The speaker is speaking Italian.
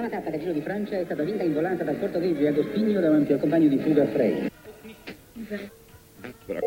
prima tappa del Giro di Francia è stata vinta in volata dal portoghese Agostinho davanti al compagno di fuga Frey.